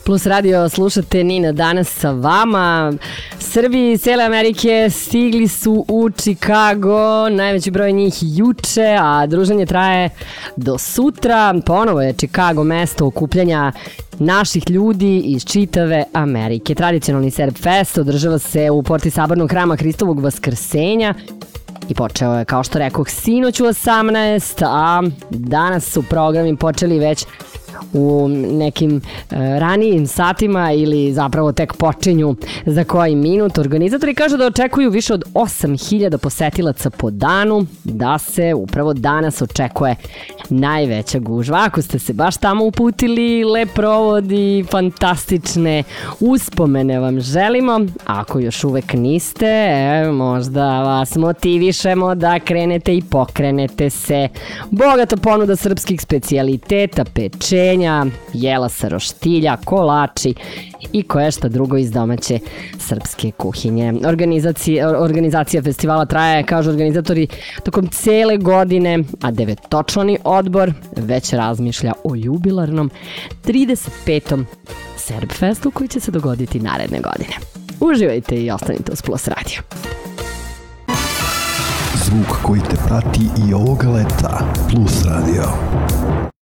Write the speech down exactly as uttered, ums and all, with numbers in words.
Plus radio slušate Nina danas sa vama. Srbi iz cijele Amerike stigli su u Chicago, najveći broj njih juče, a druženje traje do sutra. Ponovo je Chicago mesto okupljanja naših ljudi iz čitave Amerike. Tradicionalni Serb Fest održava se u porti Sabornog hrama Hristovog Vaskrsenja i počeo je, kao što rekoh, sinoć u osamnaest, a danas su programi počeli već u nekim e, ranijim satima ili zapravo tek počinju za koji minut. Organizatori kažu da očekuju više od osam hiljada posetilaca po danu, da se upravo danas očekuje najveća gužva. Ako ste se baš tamo uputili, lep provod i fantastične uspomene vam želimo. Ako još uvek niste, e, možda vas motivišemo da krenete i pokrenete se. Bogata ponuda srpskih specijaliteta, pečenja, jela sa roštilja, kolači i koje šta drugo iz domaće srpske kuhinje. Organizacija, organizacija festivala traje, kažu organizatori, tokom cele godine, a devetočlani odbor već razmišlja o jubilarnom trideset petom Serb Festu koji će se dogoditi naredne godine. Uživajte i ostanite uz Plus Radio. Zvuk koji te prati i ovoga leta. Plus Radio.